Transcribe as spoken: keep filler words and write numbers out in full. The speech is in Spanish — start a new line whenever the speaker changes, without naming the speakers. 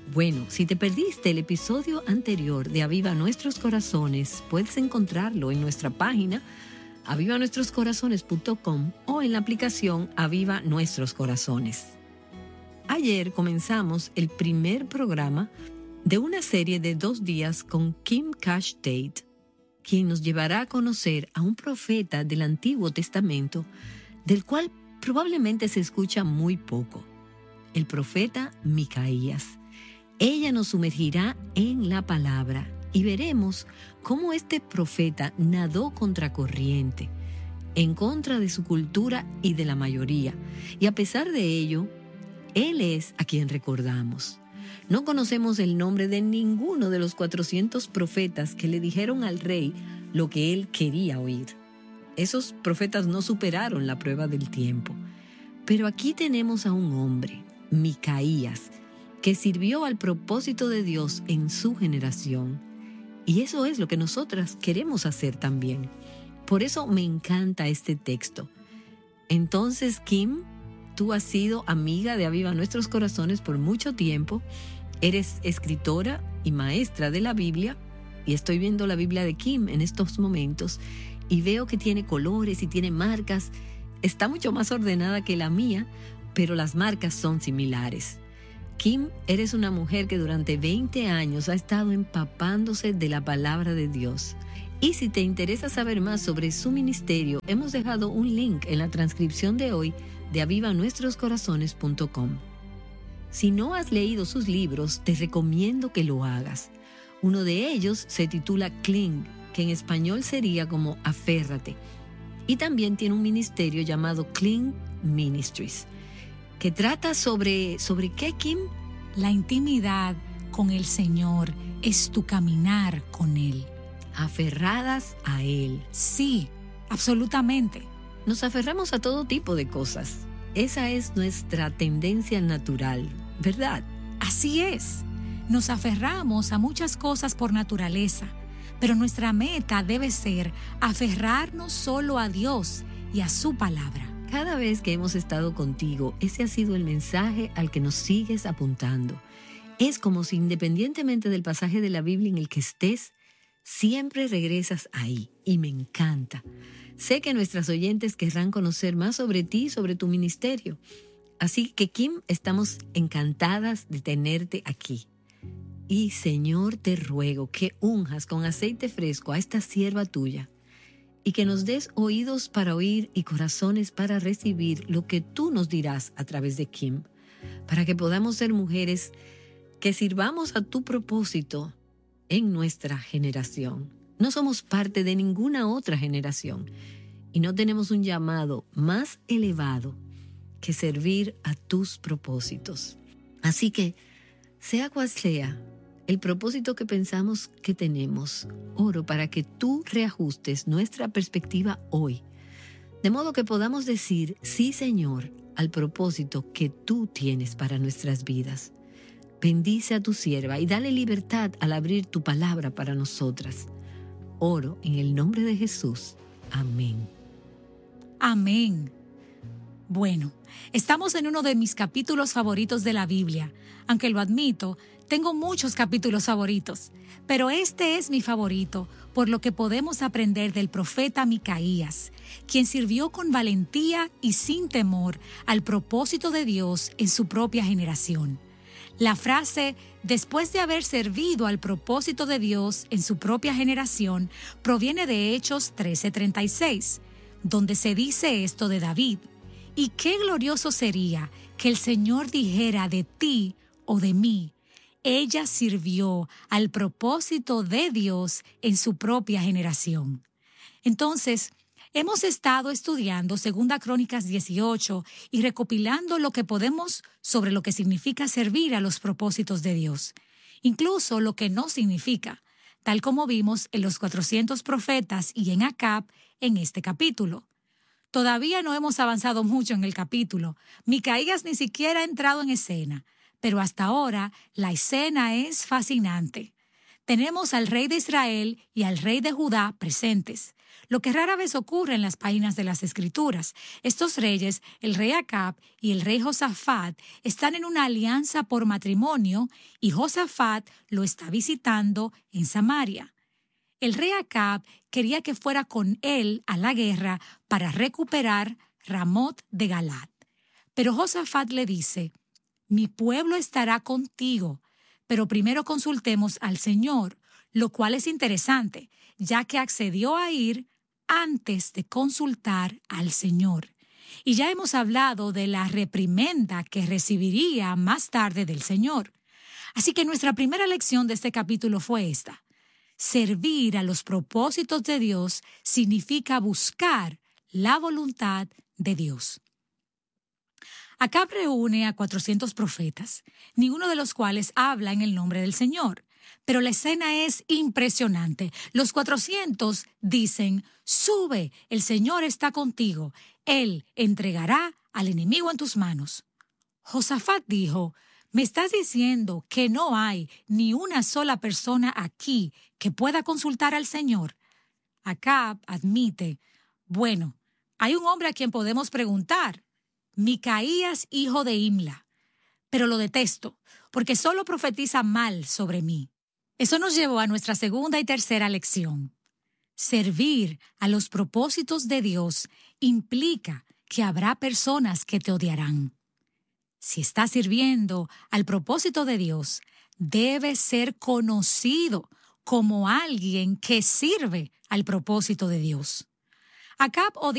Bueno, si te perdiste el episodio anterior de Aviva Nuestros Corazones, puedes encontrarlo en nuestra página aviva nuestros corazones punto com o en la aplicación Aviva Nuestros Corazones. Ayer comenzamos el primer programa de una serie de dos días con Kim Cash Tate, quien nos llevará a conocer a un profeta del Antiguo Testamento, del cual probablemente se escucha muy poco, el profeta Micaías. Ella nos sumergirá en la palabra y veremos cómo este profeta nadó contracorriente, en contra de su cultura y de la mayoría. Y a pesar de ello, él es a quien recordamos. No conocemos el nombre de ninguno de los cuatrocientos profetas que le dijeron al rey lo que él quería oír. Esos profetas no superaron la prueba del tiempo. Pero aquí tenemos a un hombre, Micaías, que sirvió al propósito de Dios en su generación. Y eso es lo que nosotras queremos hacer también. Por eso me encanta este texto. Entonces, Kim, tú has sido amiga de Aviva Nuestros Corazones por mucho tiempo. Eres escritora y maestra de la Biblia. Y estoy viendo la Biblia de Kim en estos momentos y veo que tiene colores y tiene marcas. Está mucho más ordenada que la mía, pero las marcas son similares. Kim, eres una mujer que durante veinte años ha estado empapándose de la palabra de Dios. Y si te interesa saber más sobre su ministerio, hemos dejado un link en la transcripción de hoy de aviva nuestros corazones punto com. Si no has leído sus libros, te recomiendo que lo hagas. Uno de ellos se titula Cling, que en español sería como Aférrate. Y también tiene un ministerio llamado Cling Ministries, que trata sobre, ¿sobre qué, Kim?
La intimidad con el Señor es tu caminar con Él.
Aferradas a Él.
Sí, absolutamente.
Nos aferramos a todo tipo de cosas. Esa es nuestra tendencia natural, ¿verdad?
Así es. Nos aferramos a muchas cosas por naturaleza, pero nuestra meta debe ser aferrarnos solo a Dios y a su palabra.
Cada vez que hemos estado contigo, ese ha sido el mensaje al que nos sigues apuntando. Es como si independientemente del pasaje de la Biblia en el que estés, siempre regresas ahí, y me encanta. Sé que nuestras oyentes querrán conocer más sobre ti y sobre tu ministerio. Así que, Kim, estamos encantadas de tenerte aquí. Y, Señor, te ruego que unjas con aceite fresco a esta sierva tuya, y que nos des oídos para oír y corazones para recibir lo que tú nos dirás a través de Kim, para que podamos ser mujeres que sirvamos a tu propósito en nuestra generación. No somos parte de ninguna otra generación y no tenemos un llamado más elevado que servir a tus propósitos. Así que, sea cual sea el propósito que pensamos que tenemos, oro para que tú reajustes nuestra perspectiva hoy, de modo que podamos decir, sí, Señor, al propósito que tú tienes para nuestras vidas. Bendice a tu sierva y dale libertad al abrir tu palabra para nosotras. Oro en el nombre de Jesús. Amén.
Amén. Bueno, estamos en uno de mis capítulos favoritos de la Biblia. Aunque lo admito, tengo muchos capítulos favoritos, pero este es mi favorito por lo que podemos aprender del profeta Micaías, quien sirvió con valentía y sin temor al propósito de Dios en su propia generación. La frase, después de haber servido al propósito de Dios en su propia generación, proviene de Hechos trece treinta y seis, donde se dice esto de David. Y qué glorioso sería que el Señor dijera de ti o de mí, ella sirvió al propósito de Dios en su propia generación. Entonces, hemos estado estudiando Segunda Crónicas dieciocho y recopilando lo que podemos sobre lo que significa servir a los propósitos de Dios, incluso lo que no significa, tal como vimos en los cuatrocientos profetas y en Acab en este capítulo. Todavía no hemos avanzado mucho en el capítulo. Micaías ni siquiera ha entrado en escena, pero hasta ahora la escena es fascinante. Tenemos al rey de Israel y al rey de Judá presentes, lo que rara vez ocurre en las páginas de las Escrituras. Estos reyes, el rey Acab y el rey Josafat, están en una alianza por matrimonio y Josafat lo está visitando en Samaria. El rey Acab quería que fuera con él a la guerra para recuperar Ramot de Galad. Pero Josafat le dice: mi pueblo estará contigo, pero primero consultemos al Señor, lo cual es interesante, ya que accedió a ir antes de consultar al Señor. Y ya hemos hablado de la reprimenda que recibiría más tarde del Señor. Así que nuestra primera lección de este capítulo fue esta: servir a los propósitos de Dios significa buscar la voluntad de Dios. Acab reúne a cuatrocientos profetas, ninguno de los cuales habla en el nombre del Señor. Pero la escena es impresionante. Los cuatrocientos dicen: sube, el Señor está contigo. Él entregará al enemigo en tus manos. Josafat dijo: ¿me estás diciendo que no hay ni una sola persona aquí que pueda consultar al Señor? Acab admite: bueno, hay un hombre a quien podemos preguntar, Micaías, hijo de Imla, pero lo detesto porque solo profetiza mal sobre mí. Eso nos llevó a nuestra segunda y tercera lección. Servir a los propósitos de Dios implica que habrá personas que te odiarán. Si estás sirviendo al propósito de Dios, debes ser conocido como alguien que sirve al propósito de Dios. Acab odiaba